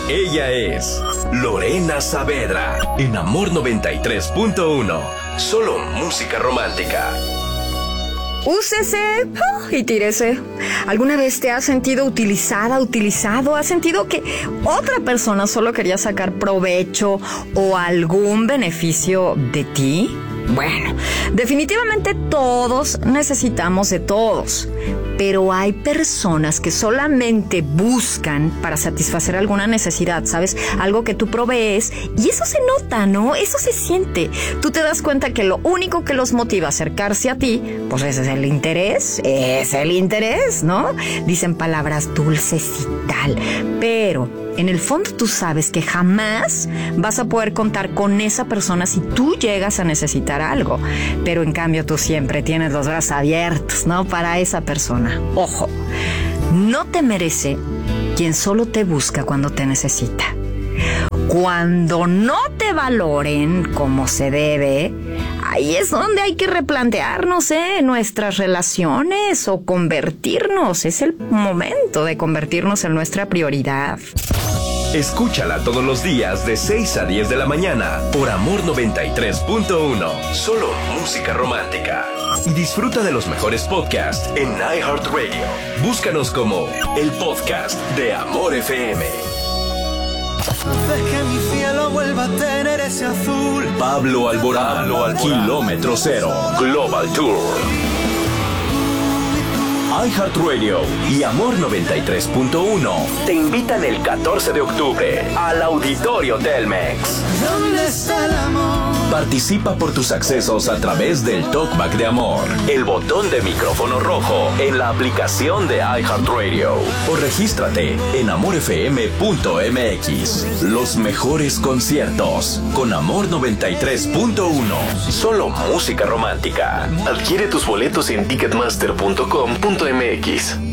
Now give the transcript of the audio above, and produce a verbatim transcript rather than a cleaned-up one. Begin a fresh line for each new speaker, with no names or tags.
Ella es Lorena Saavedra en Amor noventa y tres punto uno. Solo música romántica.
Úsese oh, y tírese. ¿Alguna vez te has sentido utilizada, utilizado? ¿Has sentido que otra persona solo quería sacar provecho o algún beneficio de ti? Bueno, definitivamente todos necesitamos de todos, pero hay personas que solamente buscan para satisfacer alguna necesidad, ¿sabes? Algo que tú provees y eso se nota, ¿no? Eso se siente. Tú te das cuenta que lo único que los motiva a acercarse a ti, pues ese es el interés, es el interés, ¿no? Dicen palabras dulces y tal, pero en el fondo tú sabes que jamás vas a poder contar con esa persona si tú llegas a necesitar algo. Pero en cambio tú siempre tienes los brazos abiertos, ¿no? Para esa persona. Ojo, no te merece quien solo te busca cuando te necesita. Cuando no te valoren como se debe, ahí es donde hay que replantearnos, ¿eh? Nuestras relaciones o convertirnos. Es el momento de convertirnos en nuestra prioridad.
Escúchala todos los días de seis a diez de la mañana por Amor noventa y tres punto uno. Solo música romántica. Y disfruta de los mejores podcasts en iHeartRadio. Búscanos como el podcast de Amor F M.
Haces que mi cielo vuelva a tener ese azul.
Pablo Alborán, Pablo Alborán. Kilómetro Cero Global Tour. iHeartRadio y Amor noventa y tres punto uno te invitan el catorce de octubre al Auditorio Telmex.
¿Dónde está el amor?
Participa por tus accesos a través del Talkback de Amor, el botón de micrófono rojo en la aplicación de iHeartRadio o regístrate en amor f m punto m x. Los mejores conciertos con Amor noventa y tres punto uno. Solo música romántica. Adquiere tus boletos en ticketmaster punto com punto m x.